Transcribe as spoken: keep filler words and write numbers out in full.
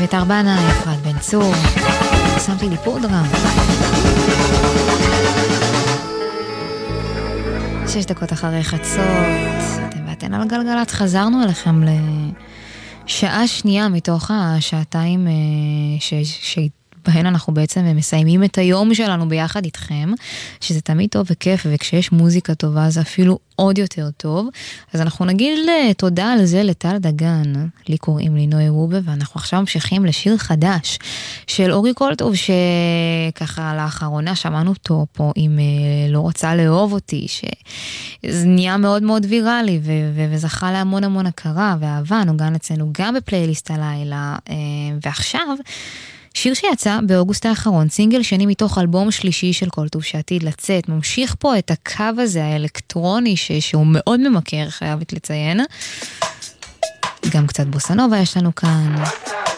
אביתר בנה, אפרת בן צור, שמתי לי פודרה. שש דקות אחרי חצות, אתם ואתן על גלגלת, חזרנו אליכם לשעה שנייה מתוך השעתיים ש... ש... בהן אנחנו בעצם מסיימים את היום שלנו ביחד איתכם, שזה תמיד טוב וכיף, וכשיש מוזיקה טובה זה אפילו עוד יותר טוב. אז אנחנו נגיד תודה על זה לטל דגן, לי קוראים לי נוי רובה, ואנחנו עכשיו ממשיכים לשיר חדש של אורי קולטוב, שככה לאחרונה שמענו אותו פה עם לא רוצה לאהוב אותי, שזה נהיה מאוד מאוד ויראלי, ו- ו- וזכה להמון המון הכרה ואהבה, נוגן אצלנו גם בפלייליסט הלילה, ועכשיו שיר שיצא באוגוסט האחרון, סינגל שני מתוך אלבום שלישי של קולטוב שעתיד לצאת, ממשיך פה את הקו הזה האלקטרוני ש- שהוא מאוד ממכר, חייבת לציין. גם קצת בוסנובה יש לנו כאן.